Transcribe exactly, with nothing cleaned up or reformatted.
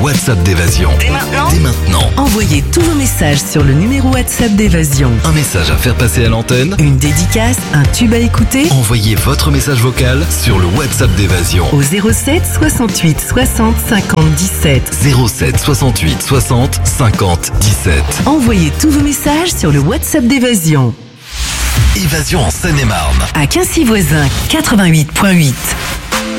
WhatsApp d'Évasion. Dès maintenant Dès maintenant. Envoyez tous vos messages sur le numéro WhatsApp d'Évasion. Un message à faire passer à l'antenne. Une dédicace, un tube à écouter. Envoyez votre message vocal sur le WhatsApp d'Évasion. Au zéro sept soixante-huit soixante cinquante dix-sept. zéro sept soixante-huit soixante cinquante dix-sept. Envoyez tous vos messages sur le WhatsApp d'Évasion. Évasion en Seine-et-Marne. À Quincy-Voisin, quatre-vingt-huit virgule huit.